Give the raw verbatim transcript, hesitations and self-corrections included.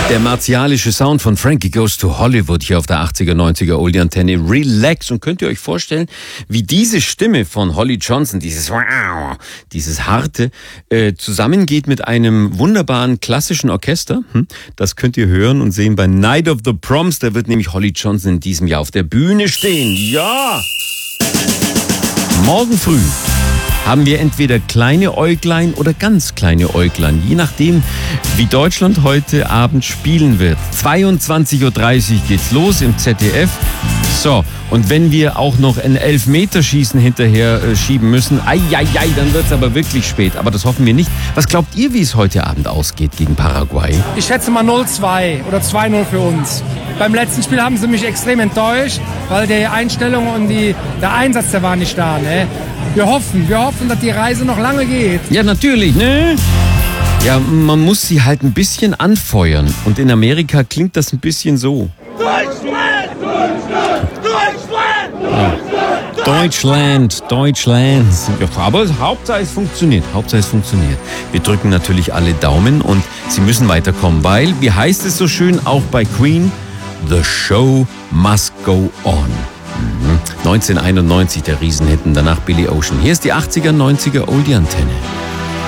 Der martialische Sound von Frankie Goes to Hollywood hier auf der achtziger, neunziger Oldie Antenne. Relax. Und könnt ihr euch vorstellen, wie diese Stimme von Holly Johnson, dieses Wow, dieses harte, äh, zusammengeht mit einem wunderbaren klassischen Orchester? Hm? Das könnt ihr hören und sehen bei Night of the Proms. Da wird nämlich Holly Johnson in diesem Jahr auf der Bühne stehen. Ja! Morgen früh haben wir entweder kleine Äuglein oder ganz kleine Äuglein, je nachdem, wie Deutschland heute Abend spielen wird. zweiundzwanzig Uhr dreißig geht's los im Z D F. So, und wenn wir auch noch ein Elfmeterschießen hinterher äh, schieben müssen, ai, ai, ai, dann wird's aber wirklich spät. Aber das hoffen wir nicht. Was glaubt ihr, wie es heute Abend ausgeht gegen Paraguay? Ich schätze mal null zwei oder zwei null für uns. Beim letzten Spiel haben sie mich extrem enttäuscht, weil die Einstellung und die, der Einsatz, der war nicht da. Ne? Wir hoffen, wir hoffen, dass die Reise noch lange geht. Ja, natürlich, ne? Ja, man muss sie halt ein bisschen anfeuern. Und in Amerika klingt das ein bisschen so. Deutschland! Deutschland! Deutschland! Ja. Deutschland, Deutschland. Ja, aber Hauptsache es funktioniert. Hauptsache es funktioniert. Wir drücken natürlich alle Daumen und sie müssen weiterkommen, weil, wie heißt es so schön, auch bei Queen, the show must go on. Mhm. neunzehnhunderteinundneunzig der Riesenhit, danach Billy Ocean. Hier ist die achtziger, neunziger Oldie Antenne.